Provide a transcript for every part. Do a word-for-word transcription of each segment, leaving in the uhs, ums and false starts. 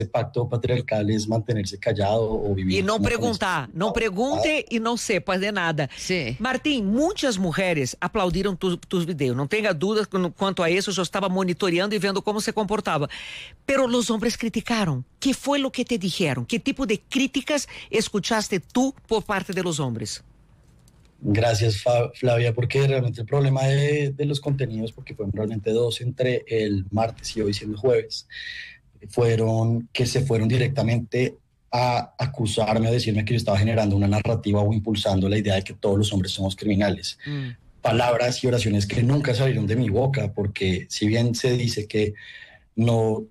pacto patriarcal es mantenerse callado o vivir. E não perguntar, não pergunte e não sepa de nada. Sim. Martim, muitas mulheres aplaudiram tus tu vídeos, não tenha dúvidas quanto a isso, eu já estava monitoreando e vendo como se comportava. Pero los hombres criticaram. Que foi lo que te dijeron? Que tipo de críticas escuchaste tú por parte de los hombres? Gracias, Flavia, porque realmente el problema de, de los contenidos, porque fueron realmente dos entre el martes y hoy siendo jueves, fueron que se fueron directamente a acusarme, a decirme que yo estaba generando una narrativa o impulsando la idea de que todos los hombres somos criminales. Mm. Palabras y oraciones que nunca salieron de mi boca, porque si bien se dice que no,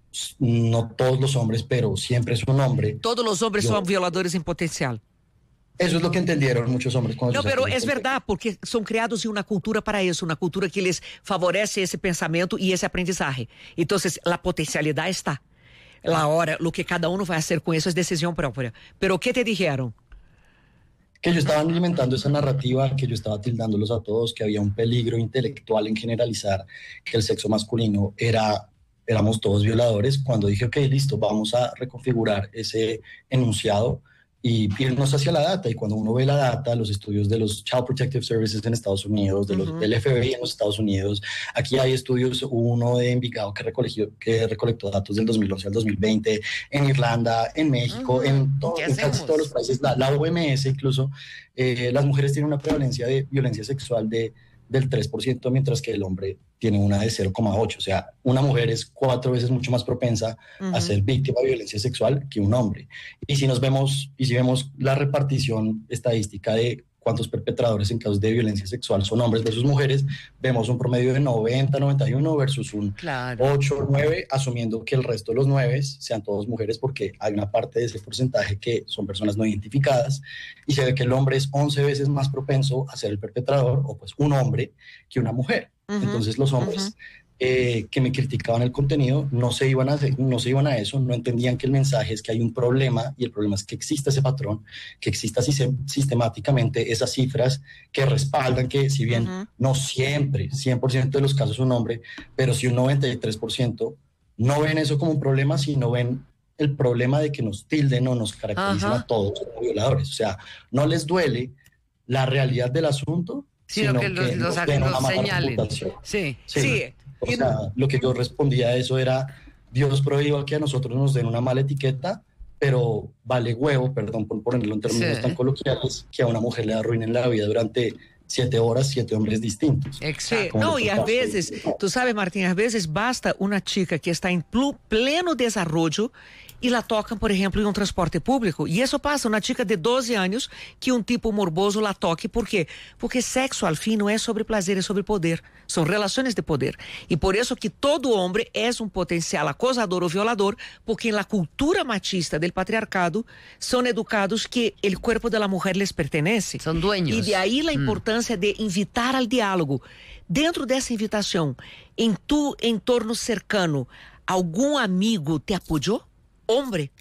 no todos los hombres, pero siempre es un hombre. Todos los hombres yo, son violadores en potencial. Eso es lo que entendieron muchos hombres. Não, pero é verdade, porque são criados em uma cultura para isso, uma cultura que lhes favorece esse pensamento e esse aprendizagem. Então, a potencialidade está. La hora, lo que cada uno vai fazer com isso é decisão própria. Pero ¿qué te dijeron? Que yo estaba alimentando esa narrativa, que yo estaba tildándolos a todos, que había un peligro intelectual en generalizar que el sexo masculino era, éramos todos violadores. Cuando dije, ok, listo, vamos a reconfigurar ese enunciado y irnos hacia la data, y cuando uno ve la data, los estudios de los Child Protective Services en Estados Unidos, de los, uh-huh. del F B I en los Estados Unidos, aquí hay estudios, uno de Envigado que recolectó, que recolectó datos del dos mil once al dos mil veinte, en Irlanda, en México, uh-huh. en, todo, en casi todos los países, la, la O M S incluso, eh, las mujeres tienen una prevalencia de violencia sexual de, del tres por ciento, mientras que el hombre tiene una de cero coma ocho, o sea, una mujer es cuatro veces mucho más propensa uh-huh. a ser víctima de violencia sexual que un hombre. Y si nos vemos, y si vemos la repartición estadística de cuántos perpetradores en casos de violencia sexual son hombres versus mujeres, vemos un promedio de noventa, noventa y uno versus un claro. ocho, nueve, asumiendo que el resto de los nueve sean todos mujeres, porque hay una parte de ese porcentaje que son personas no identificadas, y se ve que el hombre es once veces más propenso a ser el perpetrador, o pues un hombre, que una mujer. Uh-huh. Entonces los hombres uh-huh. eh, que me criticaban el contenido no se, iban a, no se iban a eso, no entendían que el mensaje es que hay un problema, y el problema es que exista ese patrón, que exista sistemáticamente esas cifras que respaldan que, si bien uh-huh. no siempre, cien por ciento de los casos un hombre, pero si un noventa y tres por ciento no ven eso como un problema, sino ven el problema de que nos tilden o nos caracterizan uh-huh. a todos como violadores. O sea, no les duele la realidad del asunto, sino, sino que los, que los, nos los, los señalen. Sí, sí. sí. O sea, lo que yo respondía a eso era, Dios prohíba que a nosotros nos den una mala etiqueta, pero vale huevo, perdón por ponerlo en términos sí. tan coloquiales, que a una mujer le arruinen la vida durante siete horas, siete hombres distintos. Exacto. Não, e às vezes, tu sabe, Martim, às vezes basta uma chica que está em pleno desarrollo e la tocam, por exemplo, em um transporte público, e isso passa uma chica de doze anos que um tipo morboso la toque. Por quê? Porque sexo, al fim, não é sobre prazer, é sobre poder. São relações de poder. E por isso que todo homem é um potencial acosador ou violador, porque na cultura machista del patriarcado são educados que o corpo da mulher les pertenece. São dueños. E de aí a importância hum. de invitar ao diálogo. Dentro dessa invitação, em tu entorno cercano, algum amigo te apoiou? Hombre.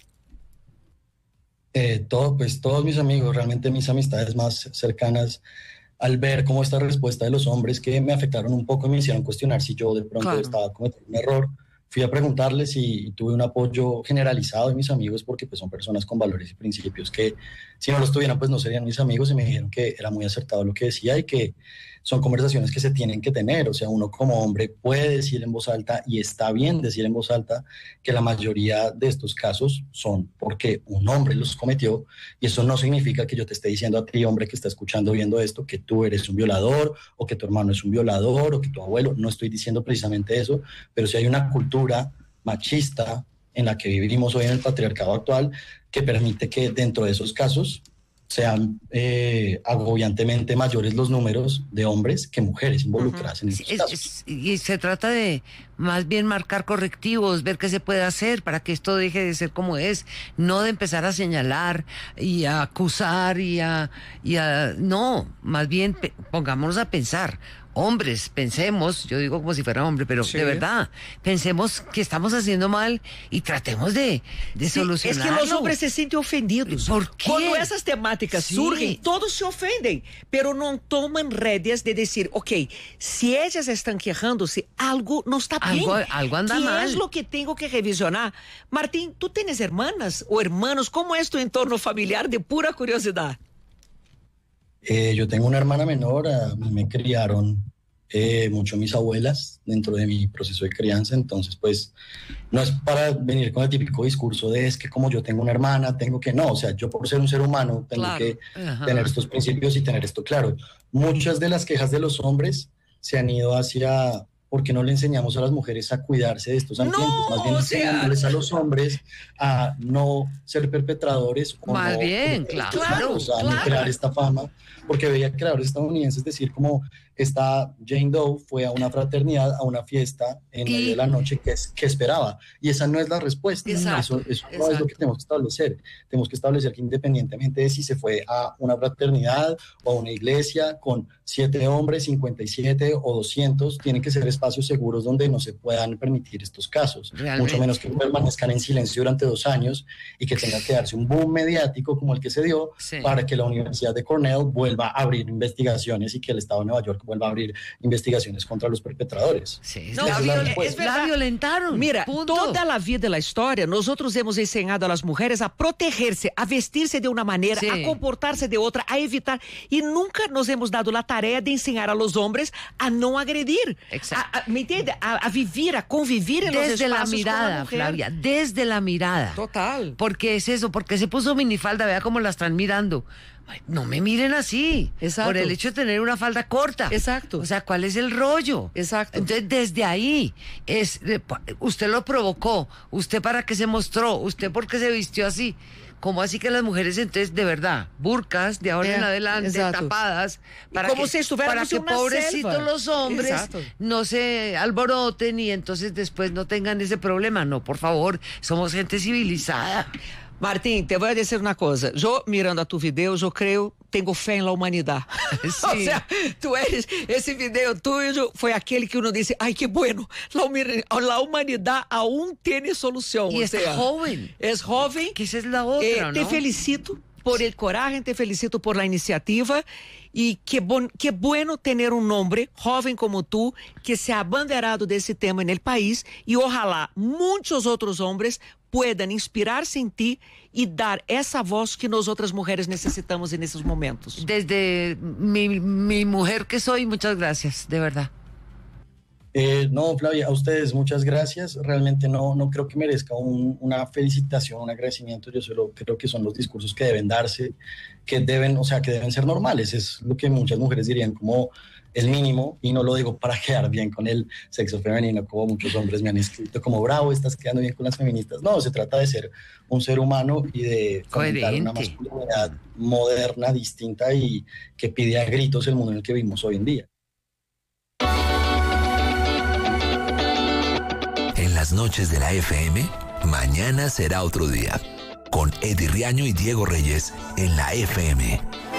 Eh, todo, pues todos mis amigos, realmente mis amistades más cercanas, al ver cómo esta respuesta de los hombres que me afectaron un poco, me hicieron cuestionar si yo de pronto claro. estaba cometiendo un error. Fui a preguntarles y, y tuve un apoyo generalizado de mis amigos, porque pues son personas con valores y principios que si no los tuvieran pues no serían mis amigos, y me dijeron que era muy acertado lo que decía y que son conversaciones que se tienen que tener. O sea, uno como hombre puede decir en voz alta, y está bien decir en voz alta, que la mayoría de estos casos son porque un hombre los cometió, y eso no significa que yo te esté diciendo a ti, hombre, que está escuchando, viendo esto, que tú eres un violador, o que tu hermano es un violador, o que tu abuelo. No estoy diciendo precisamente eso, pero si hay una cultura machista en la que vivimos hoy en el patriarcado actual que permite que dentro de esos casos sean eh, agobiantemente mayores los números de hombres que mujeres involucradas uh-huh. en estos es, casos. Es, y se trata de más bien marcar correctivos, ver qué se puede hacer para que esto deje de ser como es, no de empezar a señalar y a acusar y a... Y a no, más bien pe- pongámonos a pensar. hombres, pensemos, yo digo como si fuera hombre, pero sí. de verdad, pensemos que estamos haciendo mal y tratemos de, de sí, solucionarlo. Es que los hombres se sienten ofendidos. ¿Por qué? Cuando esas temáticas sí. surgen, todos se ofenden, pero no toman rédeas de decir, ok, si ellas están quejándose, algo no está bien. Algo, algo anda ¿Qué mal? es lo que tengo que revisionar? Martín, ¿tú tienes hermanas o hermanos? ¿Cómo es tu entorno familiar? De pura curiosidad. Eh, yo tengo una hermana menor, a mí me criaron eh, mucho mis abuelas dentro de mi proceso de crianza, entonces pues no es para venir con el típico discurso de es que como yo tengo una hermana, tengo que no, o sea, yo por ser un ser humano tengo claro. que Ajá. tener estos principios y tener esto claro. Muchas de las quejas de los hombres se han ido hacia ¿por qué no le enseñamos a las mujeres a cuidarse de estos ambientes? No, Más bien o sea... enseñándoles a los hombres a no ser perpetradores. O Más no, bien, claro, claro, o sea, claro. no crear esta fama, porque veía creadores estadounidenses decir como esta Jane Doe fue a una fraternidad, a una fiesta en y... medio de la noche que, es, que esperaba. Y esa no es la respuesta. Exacto, eso eso no exacto. es lo que tenemos que establecer. Tenemos que establecer que independientemente de si se fue a una fraternidad o a una iglesia con siete hombres, cincuenta y siete o doscientos, tienen que ser espacios seguros donde no se puedan permitir estos casos. Realmente. Mucho menos que permanezcan en silencio durante dos años y que tenga que darse un boom mediático como el que se dio sí. para que la Universidad de Cornell vuelva a abrir investigaciones y que el Estado de Nueva York vuelva a abrir investigaciones contra los perpetradores. Sí, no, la, viol es la violentaron. Mira, punto. Toda la vida de la historia, nosotros hemos enseñado a las mujeres a protegerse, a vestirse de una manera, sí. a comportarse de otra, a evitar, y nunca nos hemos dado la tarea de enseñar a los hombres a no agredir. Exacto. A, a, ¿me entiende? A, a vivir, a convivir en desde los espacios la mirada, con la mujer. Flavia, desde la mirada. Total. Porque es eso, porque se puso minifalda, vea cómo la están mirando. No me miren así. Exacto. Por el hecho de tener una falda corta. Exacto. O sea, ¿cuál es el rollo? Exacto. Entonces, desde ahí, es usted lo provocó, usted para qué se mostró, usted por qué se vistió así. ¿Cómo así que las mujeres, entonces, de verdad, burcas de ahora yeah, en adelante, exacto. tapadas, para como que, si para que pobrecitos selva. Los hombres exacto. no se alboroten y entonces después no tengan ese problema? No, por favor, somos gente civilizada. Martín, te voy a decir una cosa. Yo, mirando a tu video, yo creo, tengo fe en la humanidad. Sí. O sea, tú eres, ese video tuyo fue aquel que uno dice, ay, qué bueno, la, la humanidad aún tiene solución. Y o es sea, joven. Es joven. Que esa es la otra, eh, ¿no? Te felicito por el coraje, te felicito por la iniciativa y qué, bon, qué bueno tener un hombre joven como tú que se ha abanderado de ese tema en el país y ojalá muchos otros hombres puedan inspirarse en ti y dar esa voz que nosotras mujeres necesitamos en esos momentos. Desde mi, mi mujer que soy, muchas gracias, de verdad. Eh, no, Flavia, a ustedes muchas gracias. Realmente no, no creo que merezca un, una felicitación, un agradecimiento. Yo solo creo que son los discursos que deben darse, que deben, o sea, que deben ser normales. Es lo que muchas mujeres dirían como el mínimo, y no lo digo para quedar bien con el sexo femenino, como muchos hombres me han escrito, como bravo, estás quedando bien con las feministas. No, se trata de ser un ser humano y de fomentar una masculinidad moderna, distinta y que pide a gritos el mundo en el que vivimos hoy en día. En las noches de la F M, mañana será otro día. Con Eddie Riaño y Diego Reyes en la F M.